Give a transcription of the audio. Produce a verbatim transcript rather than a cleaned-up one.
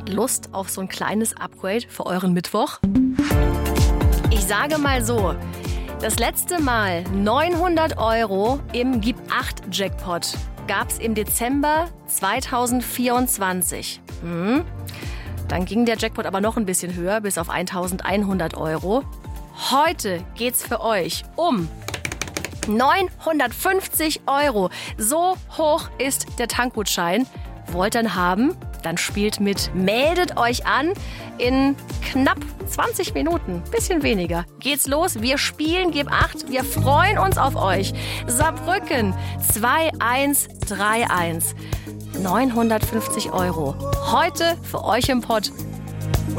Lust auf so ein kleines Upgrade für euren Mittwoch? Ich sage mal so, das letzte Mal neunhundert Euro im Gib acht Jackpot gab es im Dezember zweitausendvierundzwanzig. Hm. Dann ging der Jackpot aber noch ein bisschen höher, bis auf eintausendeinhundert Euro. Heute geht's für euch um neunhundertfünfzig Euro. So hoch ist der Tankgutschein. Wollt ihr ihn haben? Dann spielt mit. Meldet euch an. In knapp zwanzig Minuten, bisschen weniger, geht's los. Wir spielen Gib acht. Wir freuen uns auf euch. Saarbrücken zwei eins drei eins. neunhundertfünfzig Euro. Heute für euch im Pott.